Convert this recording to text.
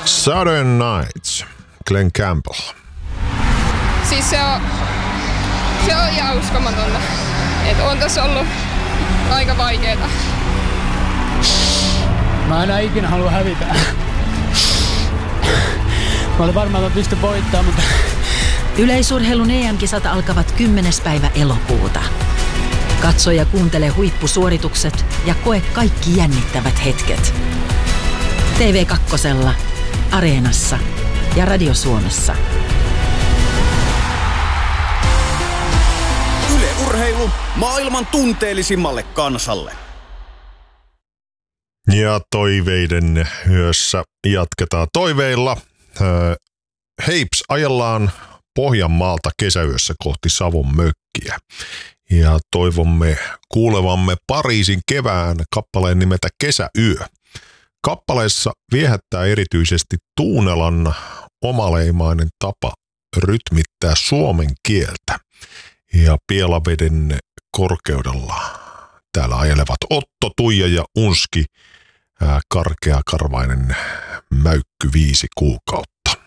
Southern Nights, Glenn Campbell. Siis se on ihan uskomatonta. Että on tässä ollut aika vaikeeta. Mä enää ikinä halua hävitä. Mä olin varmaan, että mä pystyn voittamaan, mutta... Yleisurheilun EM-kisat alkavat 10. päivä elokuuta. Katso ja kuuntele huippusuoritukset ja koe kaikki jännittävät hetket. TV2, Areenassa ja Radio Suomessa. Yle Urheilu maailman tunteellisimmalle kansalle. Ja toiveiden yössä jatketaan toiveilla. Heips ajellaan Pohjanmaalta kesäyössä kohti Savon mökkiä. Ja toivomme kuulevamme Pariisin kevään kappaleen nimeltä Kesäyö. Kappaleessa viehättää erityisesti Tuunelan omaleimainen tapa rytmittää suomen kieltä. Ja Pielaveden korkeudella täällä ajelevat Otto, Tuija ja Unski, karkeakarvainen mäykky 5 kuukautta.